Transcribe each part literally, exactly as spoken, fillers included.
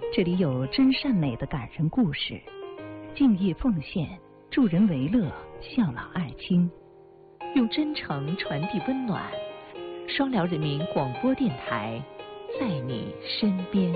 这里有真善美的感人故事，敬业奉献，助人为乐，孝老爱亲，用真诚传递温暖。双辽人民广播电台，在你身边。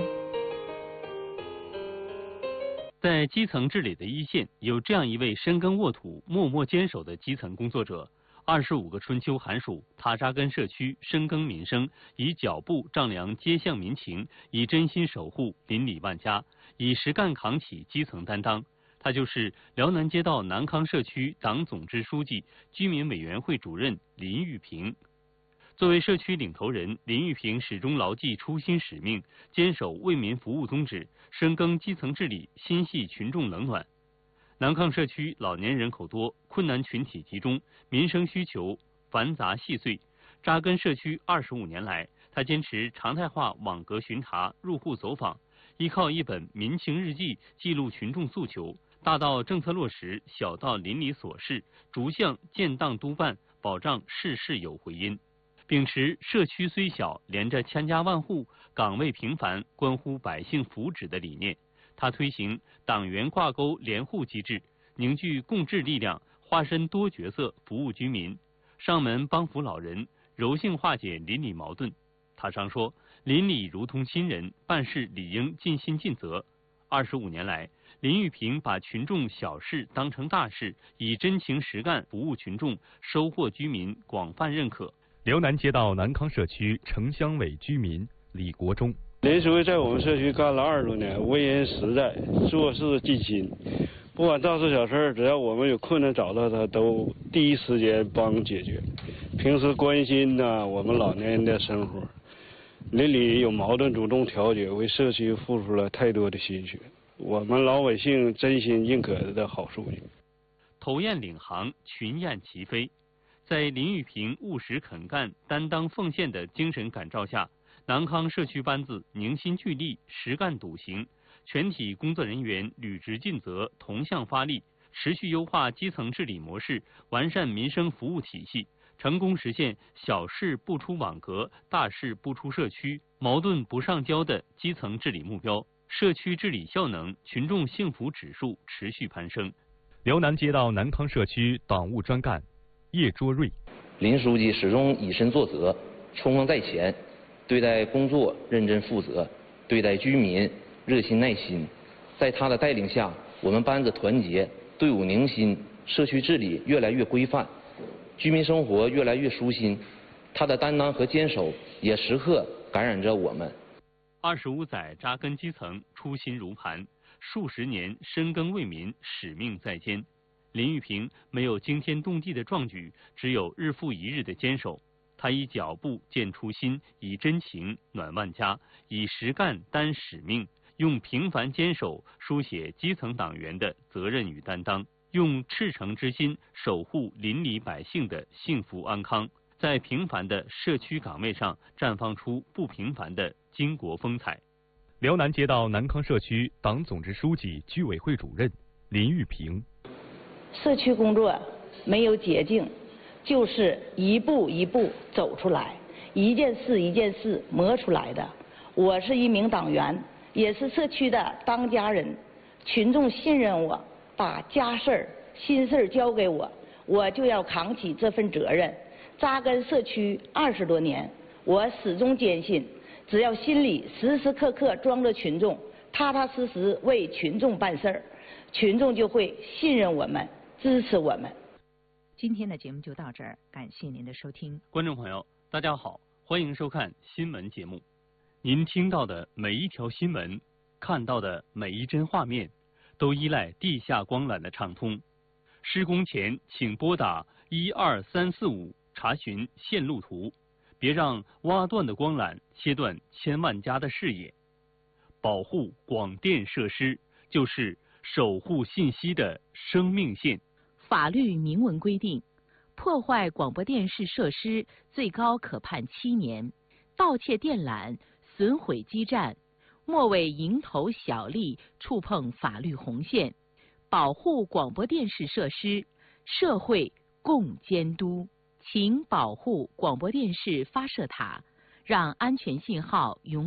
在基层治理的一线，有这样一位深耕沃土、默默坚守的基层工作者。二十五个春秋寒暑，他扎根社区，深耕民生，以脚步丈量街巷民情，以真心守护邻里万家，以实干扛起基层担当。他就是辽南街道南康社区党总支书记、居民委员会主任林玉平。作为社区领头人，林玉平始终牢记初心使命，坚守为民服务宗旨，深耕基层治理，心系群众冷暖。南康社区老年人口多，困难群体集中，民生需求繁杂细碎。扎根社区二十五年来，他坚持常态化网格巡查、入户走访，依靠一本民情日记记录群众诉求，大到政策落实，小到邻里琐事，逐项建档督办，保障事事有回音。秉持社区虽小，连着千家万户，岗位频繁，关乎百姓福祉的理念。他推行党员挂钩联户机制，凝聚共治力量，化身多角色服务居民，上门帮扶老人，柔性化解邻里矛盾。他常说，邻里如同亲人，办事理应尽心尽责。二十五年来，林玉平把群众小事当成大事，以真情实干服务群众，收获居民广泛认可。 辽南街道南康社区城乡委居民李国忠。 林书记在我们社区干了二十多年，为人实在，做事尽心。不管大事小事，只要我们有困难找到他，都第一时间帮解决。平时关心呢我们老年人的生活，邻里有矛盾主动调解，为社区付出了太多的心血。我们老百姓真心认可的好书记。 头雁领航，群雁齐飞。在林玉平务实肯干、担当奉献的精神感召下，南康社区班子凝心聚力、实干笃行，全体工作人员履职尽责、同向发力，持续优化基层治理模式，完善民生服务体系，成功实现小事不出网格、大事不出社区、矛盾不上交的基层治理目标，社区治理效能、群众幸福指数持续攀升。 辽南街道南康社区党务专干叶卓瑞。 林书记始终以身作则，冲锋在前，对待工作认真负责，对待居民热心耐心。在他的带领下，我们班子团结，队伍凝心，社区治理越来越规范，居民生活越来越舒心。他的担当和坚守也时刻感染着我们。 二十五载扎根基层，初心如磐，数十年深耕为民，使命在肩。林玉平没有惊天动地的壮举，只有日复一日的坚守。他以脚步见初心，以真情暖万家，以实干担使命，用平凡坚守书写基层党员的责任与担当，用赤诚之心守护邻里百姓的幸福安康，在平凡的社区岗位上绽放出不平凡的巾帼风采。 辽南街道南康社区党总支书记、居委会主任林玉平。 社区工作没有捷径，就是一步一步走出来，一件事一件事磨出来的。我是一名党员，也是社区的当家人，群众信任我，把家事儿、心事儿交给我，我就要扛起这份责任。扎根社区二十多年，我始终坚信，只要心里时时刻刻装着群众，踏踏实实为群众办事儿，群众就会信任我们，支持我们。 今天的节目就到这儿，感谢您的收听。 观众朋友，大家好，欢迎收看新闻节目。您听到的每一条新闻，看到的每一帧画面，都依赖地下光缆的畅通。施工前请拨打一二三四五查询线路图，别让挖断的光缆切断千万家的视野。保护广电设施，就是守护信息的生命线。 法律明文规定，破坏广播电视设施最高可判七年，盗窃电缆、损毁基站，莫为蝇头小利触碰法律红线。保护广播电视设施，社会共监督。请保护广播电视发射塔，让安全信号永